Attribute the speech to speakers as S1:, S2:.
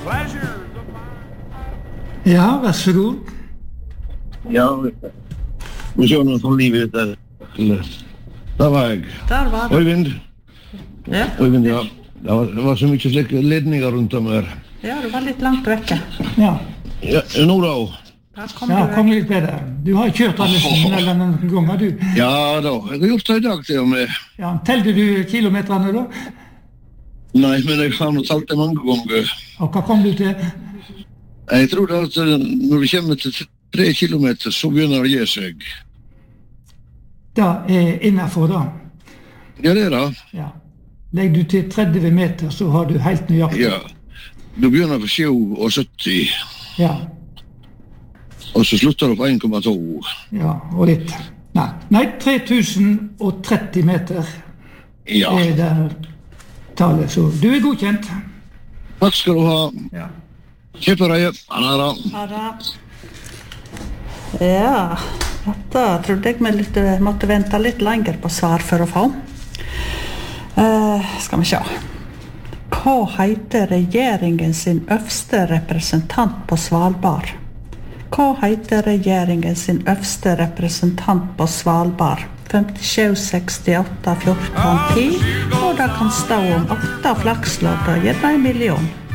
S1: Ja, vær så god.
S2: Ja, vi ser noe som livet der. Der var jeg.
S3: Der var det.
S2: Øyvind.
S3: Ja.
S2: Øyvind, ja. Det var så mye slike ledninger rundt om her.
S3: Ja, du var litt langt vekke.
S1: Ja,
S2: Ja, nå da.
S3: Der kom
S1: ja
S3: du
S1: kom
S3: vekk.
S1: litt bedre. Du har kjørt alle tunneler noen ganger, du.
S2: Ja da, jeg har gjort det i dag til og med.
S1: Ja, telte du kilometerne da?
S2: Nei, men jeg har nå talt det mange ganger.
S1: Og hva kom du til?
S2: Jeg tror da at når vi kommer til 3 kilometer, så begynner det å gi seg.
S1: Da er innenfor da.
S2: Ja, det er det.
S1: Ja. Legger du til 30 meter, så har du helt nøyaktig.
S2: Ja. Du begynner på 77,
S1: Ja,
S2: og så slutter du på 1,2.
S1: ja, og litt. Nei, 3030 meter
S2: Ja.
S1: er det tallet, så du er godkjent.
S2: Takk skal du ha.
S1: Ja.
S2: Kjøpereie. Han er da.
S3: Ha det. Ja, dette trodde jeg vi måtte vente litt lenger på svar for å få. Skal vi se. Hva heter regjeringen sin øverste representant på Svalbard? Hva heter regjeringen sin øverste representant på Svalbard? 57, 68, 14, 10. Og det kan stå om 8 flakslodd og gi deg 1 million.